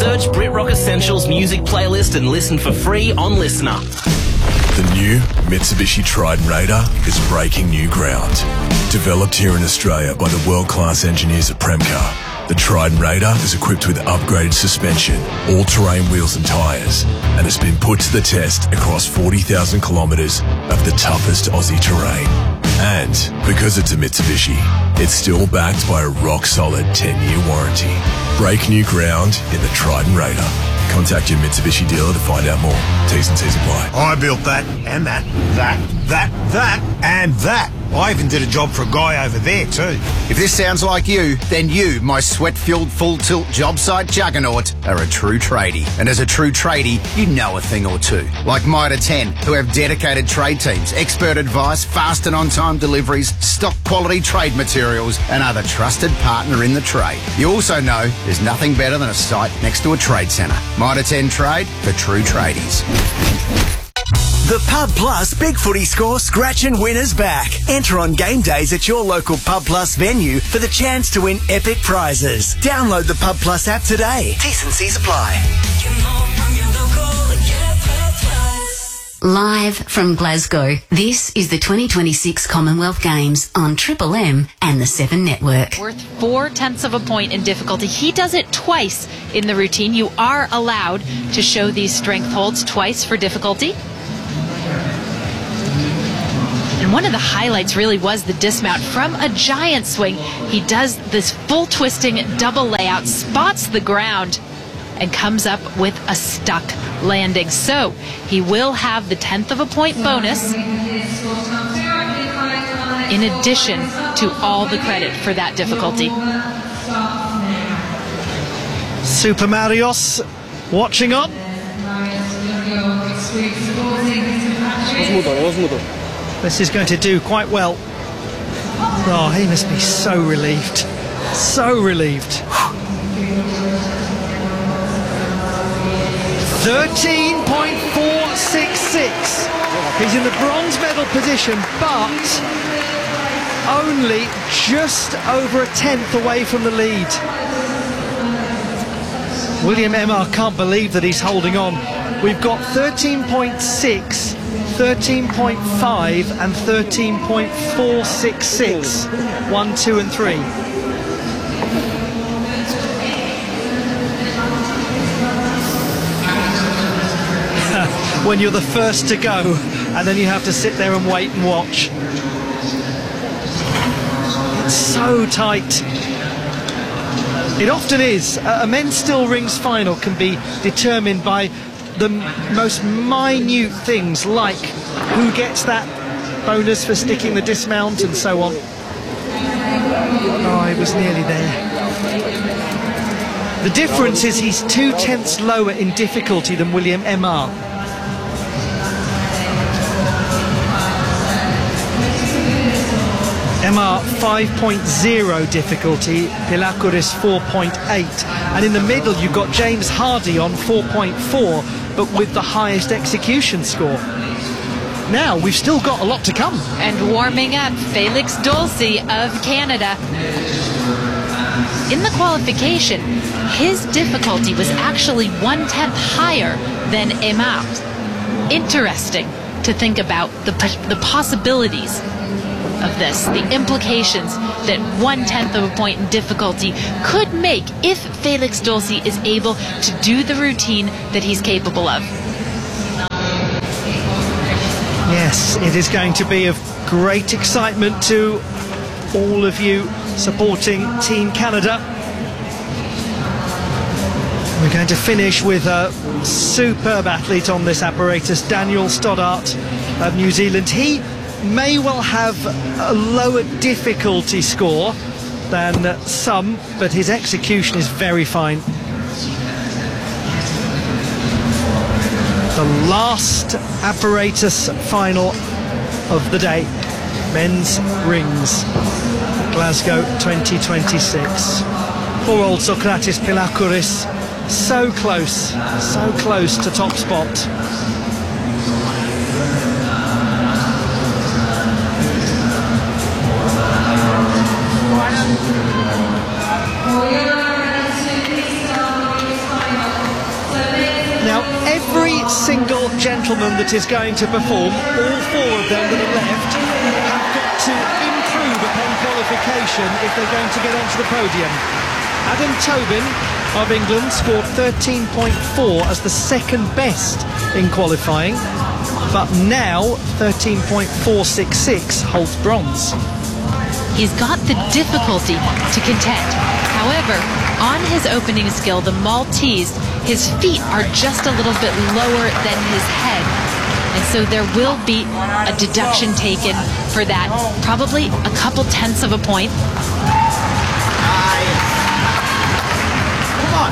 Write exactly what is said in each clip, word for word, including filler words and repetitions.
Search Brit Rock Essentials music playlist and listen for free on Listener. The new Mitsubishi Triton Raider is breaking new ground. Developed here in Australia by the world-class engineers at Premcar, the Triton Raider is equipped with upgraded suspension, all-terrain wheels and tyres, and has been put to the test across forty thousand kilometres of the toughest Aussie terrain. And because it's a Mitsubishi, it's still backed by a rock-solid ten-year warranty. Break new ground in the Triton Raider. Contact your Mitsubishi dealer to find out more. T's and C's apply. I built that, and that, that, that, that, and that. I even did a job for a guy over there too. If this sounds like you, then you, my sweat-filled full-tilt job site juggernaut, are a true tradie. And as a true tradie, you know a thing or two. Like Mitre ten, who have dedicated trade teams, expert advice, fast and on-time deliveries, stock quality trade materials, and are the trusted partner in the trade. You also know there's nothing better than a site next to a trade centre. Mitre ten Trade for true tradies. The Pub Plus Big Footy Score Scratch and Win is back. Enter on game days at your local Pub Plus venue for the chance to win epic prizes. Download the Pub Plus app today. T's and C's apply. Live from Glasgow, this is the twenty twenty-six Commonwealth Games on Triple M and the Seven Network. Worth four tenths of a point in difficulty. He does it twice in the routine. You are allowed to show these strength holds twice for difficulty. And one of the highlights really was the dismount from a giant swing. He does this full twisting double layout, spots the ground, and comes up with a stuck landing. So he will have the tenth of a point bonus in addition to all the credit for that difficulty. Super Marios watching on. This is going to do quite well. Oh, he must be so relieved. So relieved. thirteen point four six six. He's in the bronze medal position, but only just over a tenth away from the lead. William Emar can't believe that he's holding on. We've got thirteen point six, thirteen point five and thirteen point four six six. One, two and three. When you're the first to go and then you have to sit there and wait and watch. It's so tight. It often is. A men's still rings final can be determined by the most minute things, like who gets that bonus for sticking the dismount and so on. Oh, he was nearly there. The difference is he's two tenths lower in difficulty than William Emar. Emar five point oh difficulty, Pilakouris four point eight, and in the middle you've got James Hardy on four point four, but with the highest execution score. Now we've still got a lot to come. And warming up, Felix Dolce of Canada. In the qualification, his difficulty was actually one tenth higher than Emar's. Interesting to think about the the possibilities of this, the implications that one tenth of a point in difficulty could make if Felix Dolce is able to do the routine that he's capable of. Yes, it is going to be of great excitement to all of you supporting Team Canada. We're going to finish with a superb athlete on this apparatus, Daniel Stoddart of New Zealand. He may well have a lower difficulty score than some, but his execution is very fine. The last apparatus final of the day, men's rings, Glasgow twenty twenty-six. Poor old Sokratis Pilakouris, so close, so close to top spot. single gentleman that is going to perform, all four of them that are left, have got to improve upon qualification if they're going to get onto the podium. Adam Tobin of England scored thirteen point four as the second best in qualifying, but now thirteen point four six six holds bronze. He's got the difficulty to contend. However, on his opening skill, the Maltese, his feet are just a little bit lower than his head. And so there will be a deduction taken for that, probably a couple tenths of a point. Come on.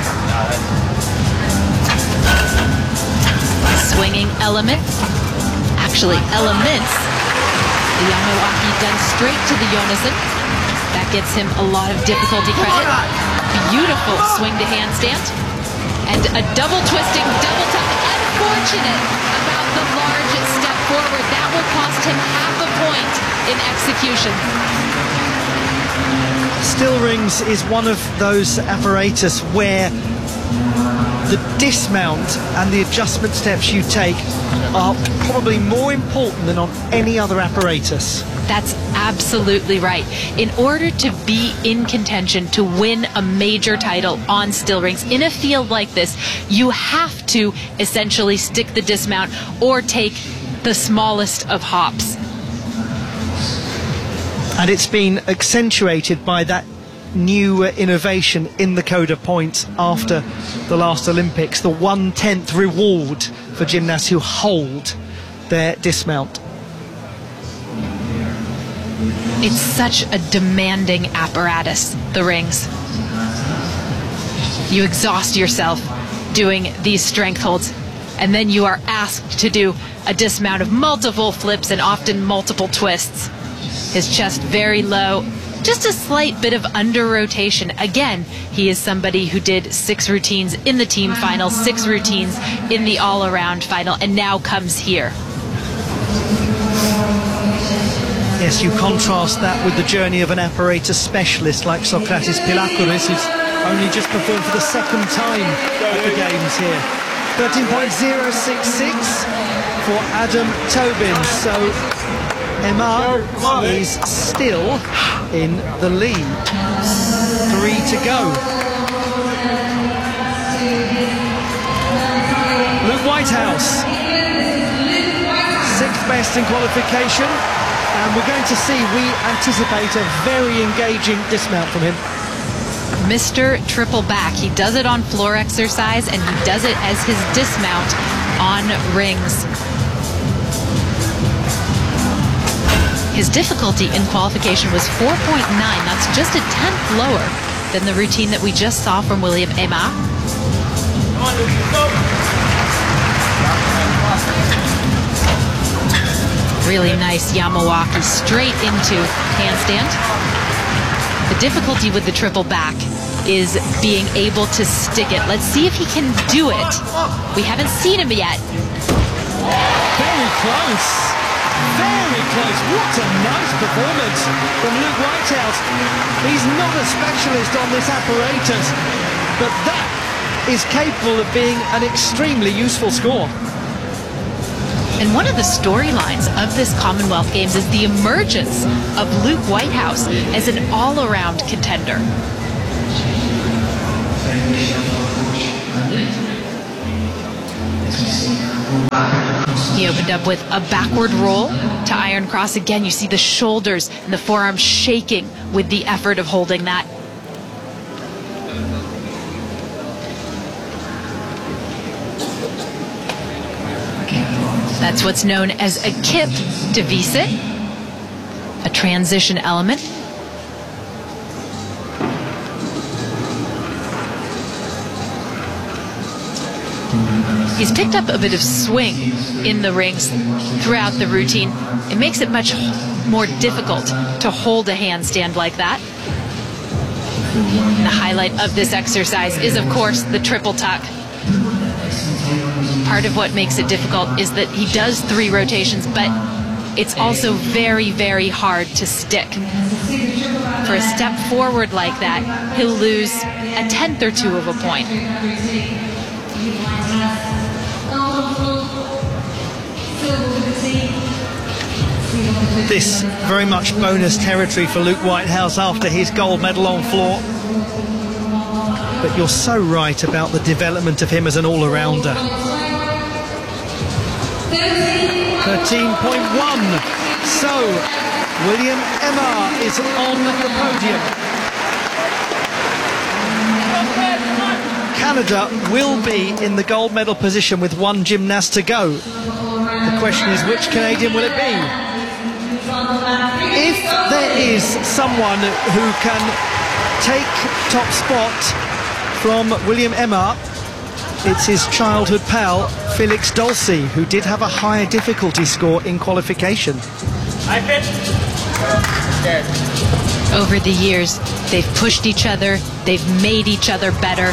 Swinging element, actually elements. The Yamawaki done straight to the Jonassen. That gets him a lot of difficulty credit. Beautiful swing to handstand. And a double twisting, double tuck. Unfortunate about the large step forward. That will cost him half a point in execution. Still rings is one of those apparatus where the dismount and the adjustment steps you take are probably more important than on any other apparatus. That's absolutely right. In order to be in contention to win a major title on still rings in a field like this, you have to essentially stick the dismount or take the smallest of hops. And it's been accentuated by that new uh, innovation in the Coda points after the last Olympics, the one-tenth reward for gymnasts who hold their dismount. It's such a demanding apparatus, the rings. You exhaust yourself doing these strength holds, and then you are asked to do a dismount of multiple flips and often multiple twists. His chest very low, just a slight bit of under rotation. Again, he is somebody who did six routines in the team final, six routines in the all-around final, and now comes here. Yes, you contrast that with the journey of an apparatus specialist like Sokratis Pilakouris, who's only just performed for the second time at the Games here. thirteen point oh six six for Adam Tobin. So Emma is still in the lead. Three to go. Luke Whitehouse, sixth best in qualification. And we're going to see, we anticipate a very engaging dismount from him. Mister Triple Back. He does it on floor exercise, and he does it as his dismount on rings. His difficulty in qualification was four point nine. That's just a tenth lower than the routine that we just saw from William Emma. Really nice Yamawaki straight into handstand. The difficulty with the triple back is being able to stick it. Let's see if he can do it. We haven't seen him yet. Very close. Very close. What a nice performance from Luke Whitehouse. He's not a specialist on this apparatus, but that is capable of being an extremely useful score. And one of the storylines of this Commonwealth Games is the emergence of Luke Whitehouse as an all-around contender. He opened up with a backward roll to iron cross. Again, you see the shoulders and the forearms shaking with the effort of holding that. That's what's known as a kip devisit, a transition element. He's picked up a bit of swing in the rings throughout the routine. It makes it much more difficult to hold a handstand like that. And the highlight of this exercise is, of course, the triple tuck. Part of what makes it difficult is that he does three rotations, but it's also very, very hard to stick. For a step forward like that, he'll lose a tenth or two of a point. This very much bonus territory for Luke Whitehouse after his gold medal on floor. But you're so right about the development of him as an all-arounder. thirteen point one. So, William Emma is on the podium. Canada will be in the gold medal position with one gymnast to go. The question is, which Canadian will it be? If there is someone who can take top spot from William Emma, it's his childhood pal, Felix Dulcie, who did have a higher difficulty score in qualification. Over the years, they've pushed each other, they've made each other better.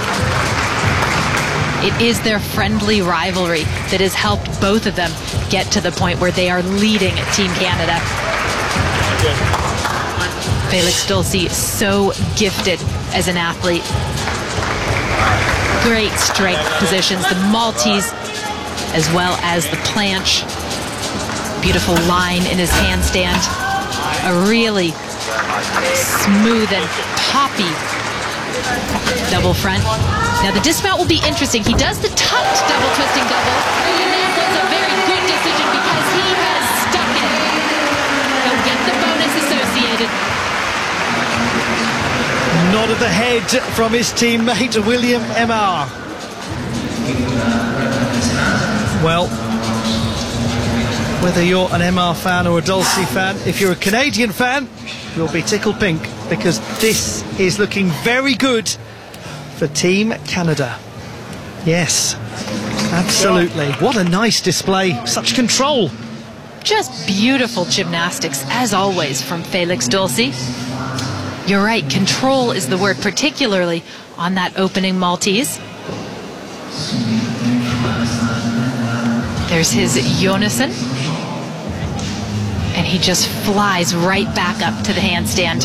It is their friendly rivalry that has helped both of them get to the point where they are leading Team Canada. Felix Dulcie, so gifted as an athlete. Great strength positions, the Maltese as well as the planche. Beautiful line in his handstand. A really smooth and poppy double front. Now the dismount will be interesting. He does the tucked double twisting double. And that's a very good decision because he has stuck it. He'll get the bonus associated. Nod of the head from his teammate William Emma. Well, whether you're an M R fan or a Dulcie fan, if you're a Canadian fan, you'll be tickled pink because this is looking very good for Team Canada. Yes, absolutely. What a nice display. Such control. Just beautiful gymnastics, as always, from Felix Dulcie. You're right, control is the word, particularly on that opening Maltese. There's his Jonassen. And he just flies right back up to the handstand.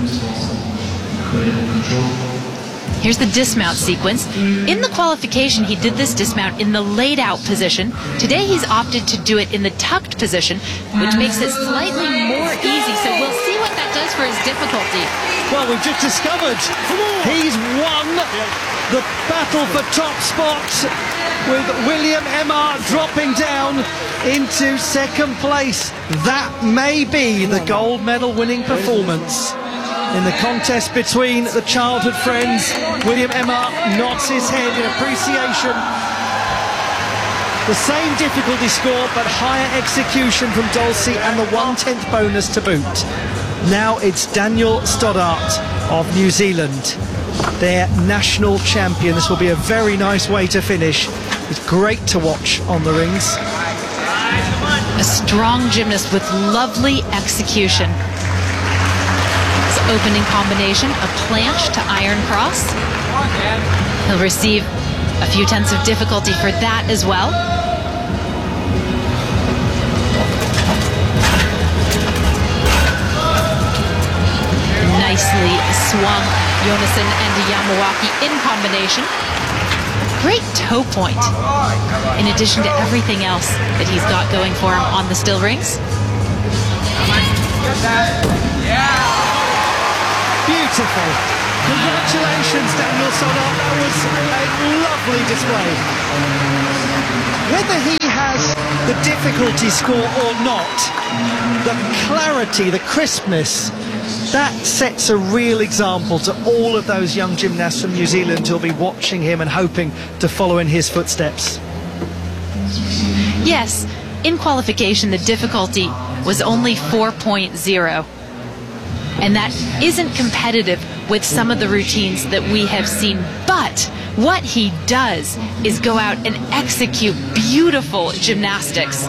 Here's the dismount sequence. In the qualification, he did this dismount in the laid out position. Today, he's opted to do it in the tucked position, which makes it slightly more easy. So we'll see what that does for his difficulty. Well, we've just discovered he's won the battle for top spot with William Emma dropping down into second place. That may be the gold medal winning performance in the contest between the childhood friends. William Emma nods his head in appreciation. The same difficulty score, but higher execution from Dulcie and the one-tenth bonus to boot. Now it's Daniel Stoddart of New Zealand, their national champion. This will be a very nice way to finish. It's great to watch on the rings. A strong gymnast with lovely execution. His opening combination, a planche to iron cross. He'll receive a few tenths of difficulty for that as well. Nicely swung Jonassen and Yamawaki in combination. Great toe point, in addition to everything else that he's got going for him on the still rings. Beautiful. Congratulations, Daniel Stoddart. That was a lovely display. Whether he has the difficulty score or not, the clarity, the crispness, that sets a real example to all of those young gymnasts from New Zealand who'll be watching him and hoping to follow in his footsteps. Yes, in qualification the difficulty was only four point oh. And that isn't competitive with some of the routines that we have seen. But what he does is go out and execute beautiful gymnastics.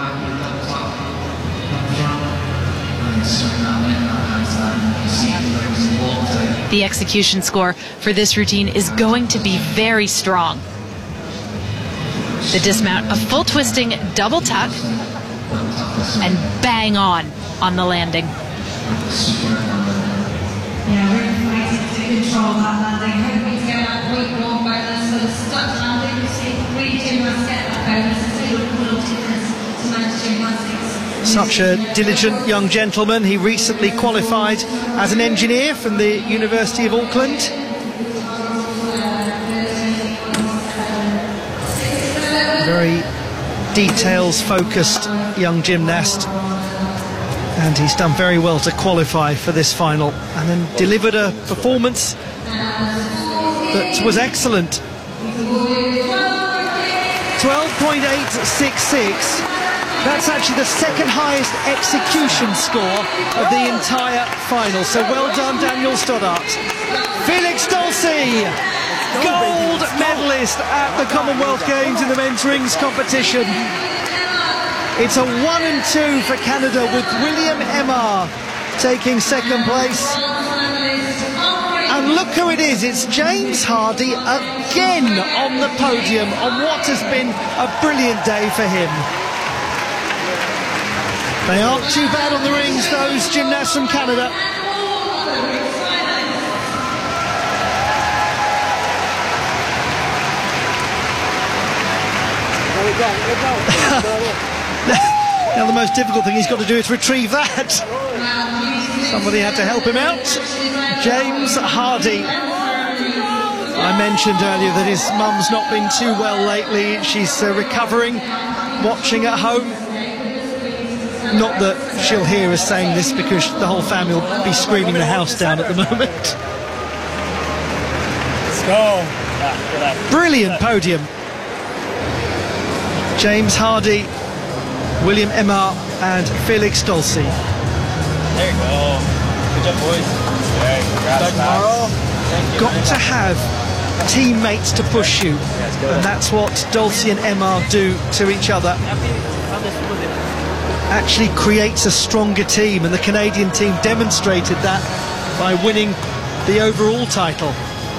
The execution score for this routine is going to be very strong. The dismount, a full twisting double tuck, and bang on on the landing. Yeah, really fighting to control that landing, hoping to get that point one bonus for the stuck landing. We've seen three gymnasts get that Such a diligent young gentleman. He recently qualified as an engineer from the University of Auckland. Very details-focused young gymnast, and he's done very well to qualify for this final, and then delivered a performance that was excellent. twelve point eight six six. That's actually the second highest execution score of the entire final. So well done, Daniel Stoddart. Felix Dulcie, gold medalist at the Commonwealth Games in the men's rings competition. It's a one and two for Canada, with William Emar taking second place. And look who it is, it's James Hardy again on the podium on what has been a brilliant day for him. They aren't too bad on the rings, those gymnasts from Canada. Now the most difficult thing he's got to do is retrieve that. Somebody had to help him out. James Hardy. I mentioned earlier that his mum's not been too well lately. She's uh, recovering, watching at home. Not that she'll hear us saying this, because the whole family will be screaming the house down at the moment. Let's go. Brilliant podium. James Hardy, William Emar and Felix Dulcie. There you go. Good job, boys. Hey, congrats, tomorrow. Got to have teammates to push you, and that's what Dulcie and Emar do to each other. Actually creates a stronger team, and the Canadian team demonstrated that by winning the overall title.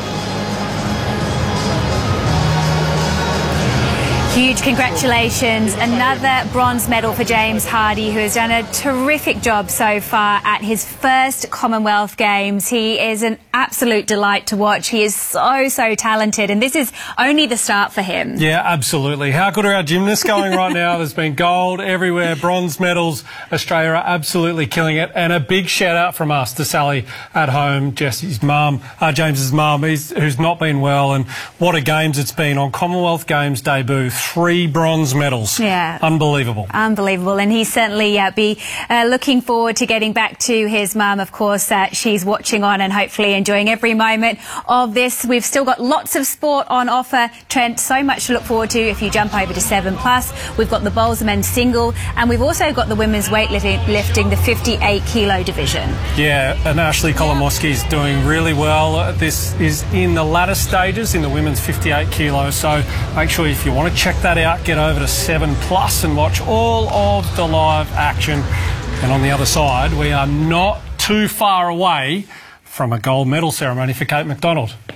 Huge congratulations. Another bronze medal for James Hardy, who has done a terrific job so far at his first Commonwealth Games. He is an absolute delight to watch. He is so, so talented, and this is only the start for him. Yeah, absolutely. How good are our gymnasts going right now? There's been gold everywhere, bronze medals. Australia are absolutely killing it. And a big shout out from us to Sally at home, Jesse's mum, uh, James's mum, who's not been well. And what a games it's been on Commonwealth Games debut. Three bronze medals. Yeah. Unbelievable. Unbelievable. And he's certainly uh, be uh, looking forward to getting back to his mum. Of course, uh, she's watching on and hopefully enjoying every moment of this. We've still got lots of sport on offer, Trent. So much to look forward to if you jump over to seven plus. We've got the bowls men's single, and we've also got the women's weightlifting, lifting the fifty-eight kilo division. Yeah, and Ashley Kolomoski's doing really well. This is in the latter stages in the women's fifty-eight kilos. So make sure if you want to check that out, get over to seven plus and watch all of the live action. And on the other side, we are not too far away from a gold medal ceremony for Kate McDonald.